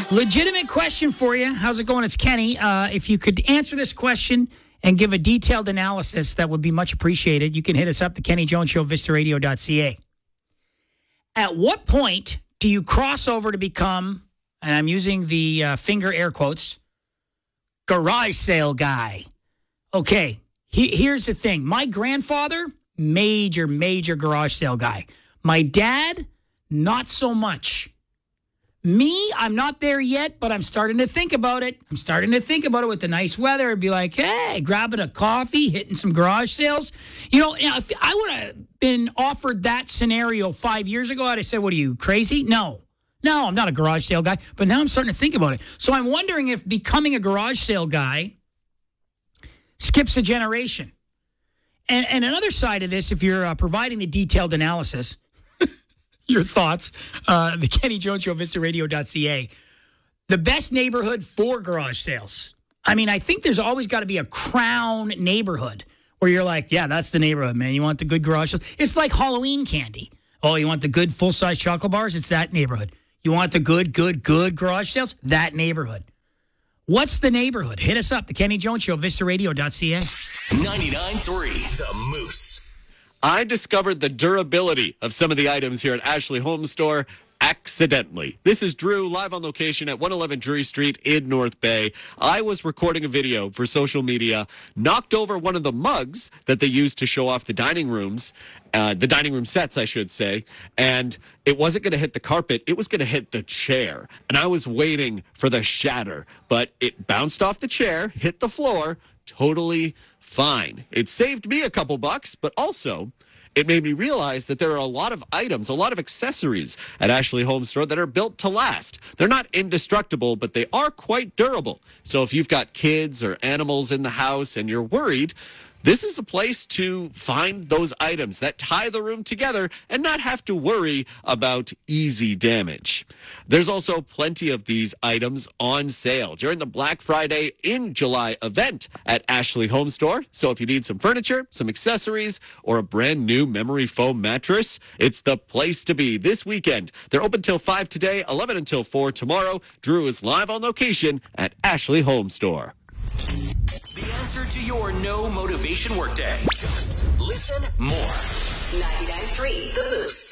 Legitimate question for you. How's it going? It's Kenny. If you could answer this question and give a detailed analysis, that would be much appreciated. You can hit us up, the Kenny Jones Show, vistaradio.ca. At what point do you cross over to become, and I'm using the finger air quotes, garage sale guy? Okay, here's the thing. My grandfather, major garage sale guy. My dad, not so much. Me, I'm not there yet, but I'm starting to think about it. I'm starting to think about it with the nice weather. It'd be like, hey, grabbing a coffee, hitting some garage sales. You know, if I would have been offered that scenario 5 years ago, I'd have said, what are you, crazy? No, I'm not a garage sale guy. But now I'm starting to think about it. So I'm wondering if becoming a garage sale guy skips a generation. And another side of this, if you're providing the detailed analysis, your thoughts, the Kenny Jones Show, vistaradio.ca. The best neighborhood for garage sales. I mean, I think there's always got to be a crown neighborhood where you're like, yeah, that's the neighborhood, man. You want the good garage sales? It's like Halloween candy. Oh, you want the good full-size chocolate bars? It's that neighborhood. You want the good garage sales? That neighborhood. What's the neighborhood? Hit us up, the Kenny Jones Show, vistaradio.ca. 99.3 The Moose. I discovered the durability of some of the items here at Ashley Home Store accidentally. This is Drew, live on location at 111 Drury Street in North Bay. I was recording a video for social media, knocked over one of the mugs that they used to show off the dining rooms, the dining room sets, I should say, and it wasn't going to hit the carpet. It was going to hit the chair, and I was waiting for the shatter, but it bounced off the chair, hit the floor, totally fine. It saved me a couple bucks, but also it made me realize that there are a lot of items, a lot of accessories at Ashley Home Store that are built to last. They're not indestructible, but they are quite durable. So if you've got kids or animals in the house and you're worried, this is the place to find those items that tie the room together and not have to worry about easy damage. There's also plenty of these items on sale during the Black Friday in July event at Ashley Home Store. So if you need some furniture, some accessories, or a brand new memory foam mattress, it's the place to be this weekend. They're open till 5 today, 11 until 4 tomorrow. Drew is live on location at Ashley Home Store. The answer to your no motivation workday. Just listen more. 99.3 The Moose.